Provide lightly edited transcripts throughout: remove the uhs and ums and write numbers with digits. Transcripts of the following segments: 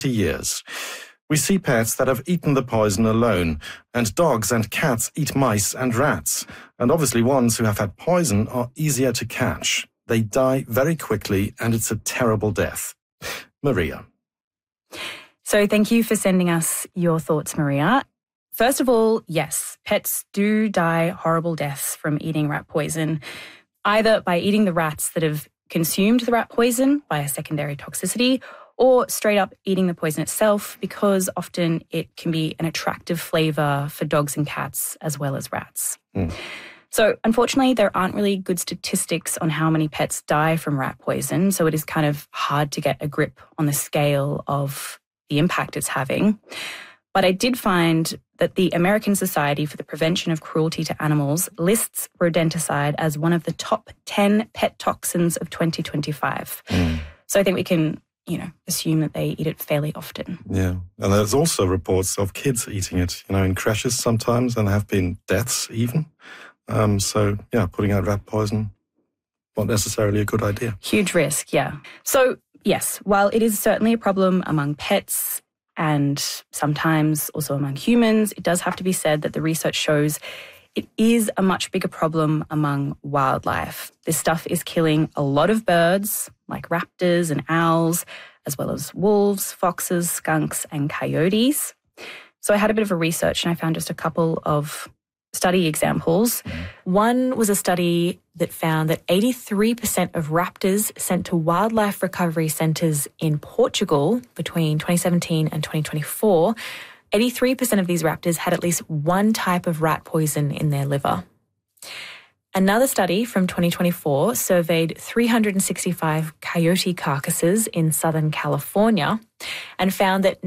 years. We see pets that have eaten the poison alone, and dogs and cats eat mice and rats. And obviously ones who have had poison are easier to catch. They die very quickly, and it's a terrible death. Maria. So thank you for sending us your thoughts, Maria. First of all, yes, pets do die horrible deaths from eating rat poison, either by eating the rats that have consumed the rat poison by a secondary toxicity, or straight up eating the poison itself, because often it can be an attractive flavour for dogs and cats as well as rats. So unfortunately, there aren't really good statistics on how many pets die from rat poison, so it is kind of hard to get a grip on the scale of the impact it's having. But I did find that the American Society for the Prevention of Cruelty to Animals lists rodenticide as one of the top 10 pet toxins of 2025. So I think we can, assume that they eat it fairly often. Yeah. And there's also reports of kids eating it, in creches sometimes, and there have been deaths even. Putting out rat poison, not necessarily a good idea. Huge risk, yeah. So, yes, while it is certainly a problem among pets and sometimes also among humans, it does have to be said that the research shows it is a much bigger problem among wildlife. This stuff is killing a lot of birds, like raptors and owls, as well as wolves, foxes, skunks, and coyotes. So I had a bit of a research and I found just a couple of study examples. One was a study that found that 83% of raptors sent to wildlife recovery centres in Portugal between 2017 and 2024, 83% of these raptors had at least one type of rat poison in their liver. Another study from 2024 surveyed 365 coyote carcasses in Southern California and found that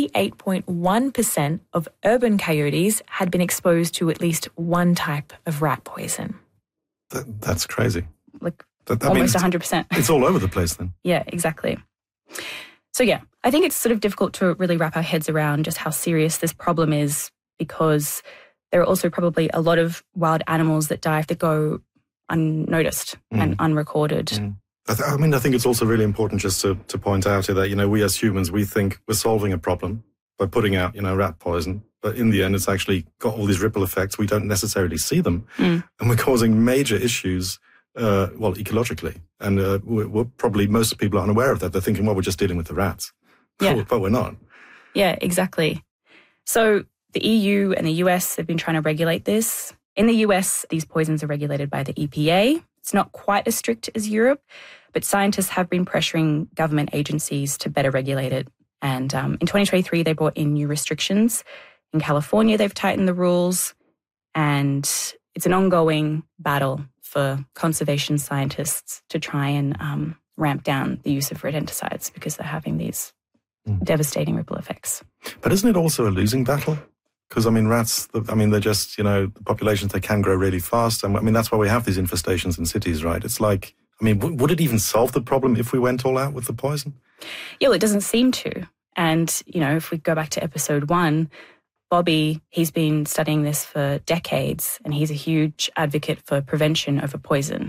98.1% of urban coyotes had been exposed to at least one type of rat poison. That's crazy. Almost 100%. It's all over the place then. Yeah, exactly. So yeah, I think it's sort of difficult to really wrap our heads around just how serious this problem is, because there are also probably a lot of wild animals that die that go unnoticed and unrecorded. I think it's also really important just to point out here that, we as humans, we think we're solving a problem by putting out, rat poison. But in the end, it's actually got all these ripple effects. We don't necessarily see them. And we're causing major issues, ecologically. And we're probably, most people are unaware of that. They're thinking, we're just dealing with the rats. Yeah. But we're not. Yeah, exactly. So the EU and the US have been trying to regulate this. In the US, these poisons are regulated by the EPA. It's not quite as strict as Europe, but scientists have been pressuring government agencies to better regulate it. And in 2023, they brought in new restrictions. In California, they've tightened the rules. And it's an ongoing battle for conservation scientists to try and ramp down the use of rodenticides because they're having these devastating ripple effects. But isn't it also a losing battle? Because, rats, they're just, the populations, they can grow really fast. And, that's why we have these infestations in cities, right? It's like, would it even solve the problem if we went all out with the poison? Yeah, well, it doesn't seem to. And, if we go back to episode 1, Bobby, he's been studying this for decades, and he's a huge advocate for prevention of a poison.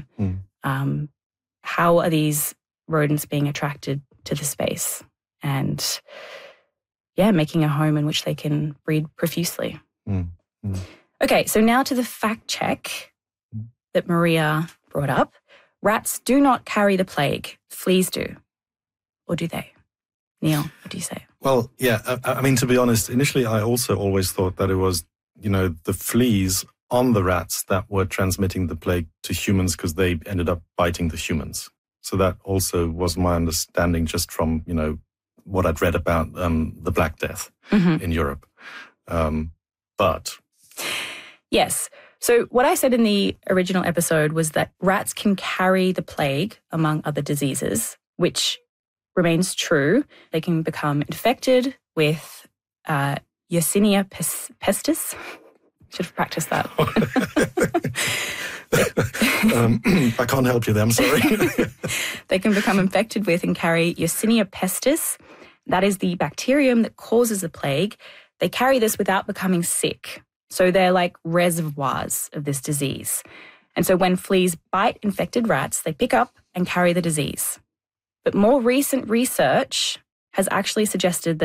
How are these rodents being attracted to the space? And making a home in which they can breed profusely. Okay, so now to the fact check that Maria brought up. Rats do not carry the plague. Fleas do. Or do they? Neil, what do you say? Well, yeah, to be honest, initially I also always thought that it was, the fleas on the rats that were transmitting the plague to humans because they ended up biting the humans. So that also was my understanding just from, what I'd read about the Black Death in Europe. But yes. So what I said in the original episode was that rats can carry the plague among other diseases, which remains true. They can become infected with Yersinia pestis. Should have practiced that. I can't help you there, I'm sorry. They can become infected with and carry Yersinia pestis. That is the bacterium that causes the plague. They carry this without becoming sick. So they're like reservoirs of this disease. And so when fleas bite infected rats, they pick up and carry the disease. But more recent research has actually suggested that